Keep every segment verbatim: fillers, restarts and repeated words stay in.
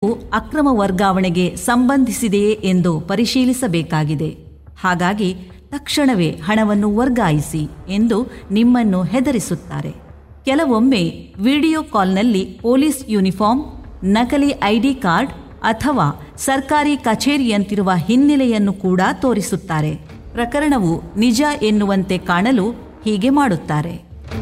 Cheque ಅಕ್ರಮ ವರ್ಗಾವಣೆಗೆ ಸಂಬಂಧಿಸಿದೆಯೇ ಎಂದು ಪರಿಶೀಲಿಸಬೇಕಾಗಿದೆ. ಹಾಗಾಗಿ ತಕ್ಷಣವೇ ಹಣವನ್ನು ವರ್ಗಾಯಿಸಿ ಎಂದು ನಿಮ್ಮನ್ನು ಹೆದರಿಸುತ್ತಾರೆ. ಕೆಲವೊಮ್ಮೆ ವಿಡಿಯೋ ಕಾಲ್ನಲ್ಲಿ ಪೊಲೀಸ್ ಯೂನಿಫಾರ್ಮ್, ನಕಲಿ ಐಡಿ ಕಾರ್ಡ್ ಅಥವಾ ಸರ್ಕಾರಿ ಕಚೇರಿಯಂತಿರುವ ಹಿನ್ನೆಲೆಯನ್ನು ಕೂಡ ತೋರಿಸುತ್ತಾರೆ. ಪ್ರಕರಣವು ನಿಜ ಎನ್ನುವಂತೆ ಕಾಣಲು ಹೀಗೆ ಮಾಡುತ್ತಾರೆ.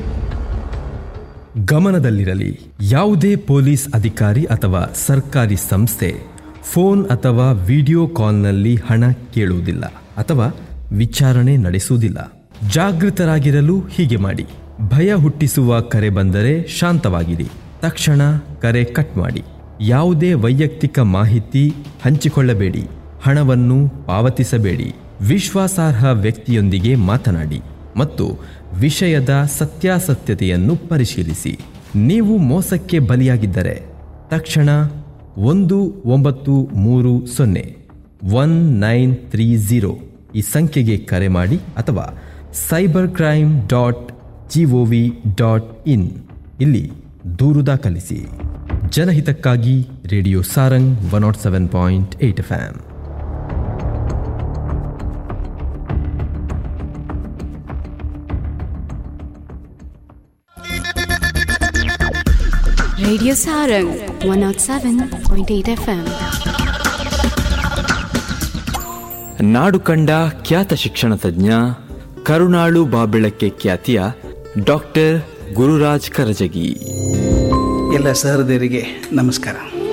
ಗಮನದಲ್ಲಿರಲಿ, ಯಾವುದೇ ಪೊಲೀಸ್ ಅಧಿಕಾರಿ ಅಥವಾ ಸರ್ಕಾರಿ ಸಂಸ್ಥೆ ಫೋನ್ ಅಥವಾ ವಿಡಿಯೋ ಕಾಲ್ನಲ್ಲಿ ಹಣ ಕೇಳುವುದಿಲ್ಲ ಅಥವಾ ವಿಚಾರಣೆ ನಡೆಸುವುದಿಲ್ಲ. ಜಾಗೃತರಾಗಿರಲು ಹೀಗೆ ಮಾಡಿ: ಭಯ ಹುಟ್ಟಿಸುವ ಕರೆ ಬಂದರೆ ಶಾಂತವಾಗಿರಿ. ತಕ್ಷಣ ಕರೆ ಕಟ್ ಮಾಡಿ. ಯಾವುದೇ ವೈಯಕ್ತಿಕ ಮಾಹಿತಿ ಹಂಚಿಕೊಳ್ಳಬೇಡಿ. ಹಣವನ್ನು ಪಾವತಿಸಬೇಡಿ. ವಿಶ್ವಾಸಾರ್ಹ ವ್ಯಕ್ತಿಯೊಂದಿಗೆ ಮಾತನಾಡಿ ಮತ್ತು ವಿಷಯದ ಸತ್ಯಾಸತ್ಯತೆಯನ್ನು ಪರಿಶೀಲಿಸಿ. ನೀವು ಮೋಸಕ್ಕೆ ಬಲಿಯಾಗಿದ್ದರೆ ತಕ್ಷಣ ಒಂದು ಒಂಬತ್ತು ಮೂರು ಸೊನ್ನೆ ಒನ್ ನೈನ್ ತ್ರೀ ಝೀರೋ ಈ ಸಂಖ್ಯೆಗೆ ಕರೆ ಮಾಡಿ ಅಥವಾ cyber crime dot G O V dot in ಇಲ್ಲಿ ದೂರು ದಾಖಲಿಸಿ. ಜನಹಿತಕ್ಕಾಗಿ radio Sarang one not seven point eight F M. Radio Sarang one not seven point eight F M. ನಾಡು ಕಂಡ ಖ್ಯಾತ ಶಿಕ್ಷಣ ತಜ್ಞ, ಕರುಣಾಳು ಬಾಬೆಳಕ್ಕೆ ಖ್ಯಾತಿಯ ಡಾಕ್ಟರ್ ಗುರುರಾಜ್ ಕರಜಗಿ. ಎಲ್ಲ ಸಹೃದಯರಿಗೆ ನಮಸ್ಕಾರ.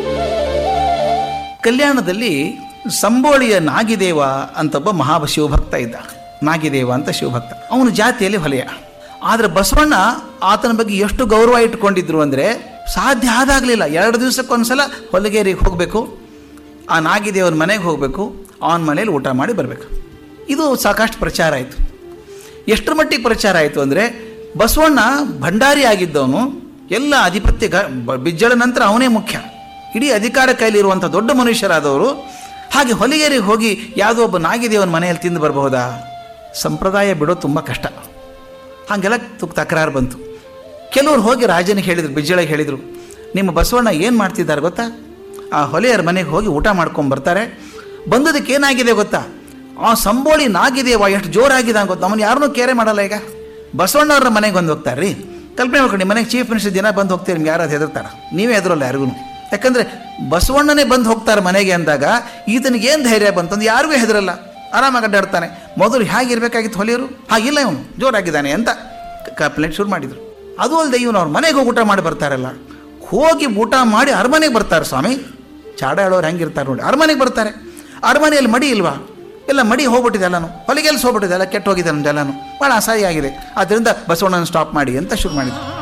ಕಲ್ಯಾಣದಲ್ಲಿ ಸಂಬೋಳಿಯ ನಾಗಿದೇವ ಅಂತ ಒಬ್ಬ ಮಹಾ ಶಿವಭಕ್ತ ಇದ್ದ. ನಾಗಿದೇವ ಅಂತ ಶಿವಭಕ್ತ. ಅವನ ಜಾತಿಯಲ್ಲಿ ಹೊಲೆಯ. ಆದರೆ ಬಸವಣ್ಣ ಆತನ ಬಗ್ಗೆ ಎಷ್ಟು ಗೌರವ ಇಟ್ಕೊಂಡಿದ್ರು ಅಂದರೆ ಸಾಧ್ಯ ಆದಾಗಲಿಲ್ಲ. ಎರಡು ದಿವಸಕ್ಕೊಂದ್ಸಲ ಹೊಲಗೇರಿಗೆ ಹೋಗಬೇಕು, ಆ ನಾಗಿದೇವನ ಮನೆಗೆ ಹೋಗಬೇಕು, ಅವನ ಮನೇಲಿ ಊಟ ಮಾಡಿ ಬರಬೇಕು. ಇದು ಸಾಕಷ್ಟು ಪ್ರಚಾರ ಆಯಿತು. ಎಷ್ಟರ ಮಟ್ಟಿಗೆ ಪ್ರಚಾರ ಆಯಿತು ಅಂದರೆ ಬಸವಣ್ಣ ಭಂಡಾರಿ ಆಗಿದ್ದವನು, ಎಲ್ಲ ಅಧಿಪತ್ಯ ಗ ಬಿಜ್ಜಳ ನಂತರ ಅವನೇ ಮುಖ್ಯ. ಇಡೀ ಅಧಿಕಾರ ಕೈಲಿರುವಂಥ ದೊಡ್ಡ ಮನುಷ್ಯರಾದವರು ಹಾಗೆ ಹೊಲಿಗೆರಿಗೆ ಹೋಗಿ ಯಾವುದೋ ಒಬ್ಬ ನಾಗಿದೇವನ ಮನೆಯಲ್ಲಿ ತಿಂದು ಬರಬಹುದಾ? ಸಂಪ್ರದಾಯ ಬಿಡೋದು ತುಂಬ ಕಷ್ಟ. ಹಾಗೆಲ್ಲ ತುಕ್ ತಕರಾರು ಬಂತು. ಕೆಲವರು ಹೋಗಿ ರಾಜನಿಗೆ ಹೇಳಿದರು, ಬಿಜ್ಜಳಿಗೆ ಹೇಳಿದರು, ನಿಮ್ಮ ಬಸವಣ್ಣ ಏನು ಮಾಡ್ತಿದ್ದಾರೆ ಗೊತ್ತಾ? ಆ ಹೊಲೆಯರ ಮನೆಗೆ ಹೋಗಿ ಊಟ ಮಾಡ್ಕೊಂಡು ಬರ್ತಾರೆ. ಬಂದದಕ್ಕೆ ಏನಾಗಿದೆ ಗೊತ್ತಾ? ಆ ಸಂಬೋಳಿ ನಾಗಿದೇವ ಎಷ್ಟು ಜೋರಾಗಿದೆ ಗೊತ್ತಾ? ಅವನು ಯಾರನ್ನೂ ಕೇರೆ ಮಾಡಲ್ಲ. ಈಗ ಬಸವಣ್ಣವ್ರ ಮನೆಗೆ ಬಂದು ಹೋಗ್ತಾರೆ ರೀ. ಕಲ್ಪನೆ ಮಾಡ್ಕೊಂಡು ಮನೆಗೆ ಚೀಫ್ ಮಿನಿಸ್ಟರ್ ದಿನ ಬಂದು ಹೋಗ್ತೀರಿ, ನಿಮ್ಗೆ ಯಾರು ಹೆದರ್ತಾರೆ? ನೀವೇ ಹೆದರಲ್ಲ ಯಾರಿಗೂ. ಯಾಕಂದರೆ ಬಸವಣ್ಣನೇ ಬಂದು ಹೋಗ್ತಾರೆ ಮನೆಗೆ ಅಂದಾಗ ಈತನಿಗೆ ಏನು ಧೈರ್ಯ ಬಂತಂದು ಯಾರಿಗೂ ಹೆದರಲ್ಲ, ಆರಾಮಾಗಿ ಅಡ್ಡಾಡ್ತಾನೆ. ಮೊದಲು ಹೇಗಿರಬೇಕಾಗಿತ್ತು ಹೊಲಿಯರು, ಹಾಗಿಲ್ಲ ಇವನು ಜೋರಾಗಿದ್ದಾನೆ ಅಂತ ಕಂಪ್ಲೇಂಟ್ ಶುರು ಮಾಡಿದರು. ಅದು ಅಲ್ಲದೆ ಇವನು ಅವ್ರ ಮನೆಗೆ ಹೋಗಿ ಊಟ ಮಾಡಿ ಬರ್ತಾರಲ್ಲ, ಹೋಗಿ ಊಟ ಮಾಡಿ ಅರಮನೆಗೆ ಬರ್ತಾರೆ. ಸ್ವಾಮಿ ಚಾಡ ಹೇಳೋರು ಹೆಂಗಿರ್ತಾರೆ ನೋಡಿ. ಅರಮನೆಗೆ ಬರ್ತಾರೆ. ಅರಮನೆಯಲ್ಲಿ ಮಡಿ ಇಲ್ವಾ? ಎಲ್ಲ ಮಡಿ ಹೋಗ್ಬಿಟ್ಟಿದೆ, ಎಲ್ಲನೂ ಹೊಲಿಗೆಲ್ಸ್ ಹೋಗ್ಬಿಟ್ಟಿದೆ, ಎಲ್ಲ ಕೆಟ್ಟು ಹೋಗಿದೆ ನಮ್ದೆಲ್ಲನೂ, ಭಾಳ ಅಸಹ್ಯ ಆಗಿದೆ. ಆದ್ದರಿಂದ ಬಸವಣ್ಣನ ಸ್ಟಾಪ್ ಮಾಡಿ ಅಂತ ಶುರು ಮಾಡಿದ್ರು.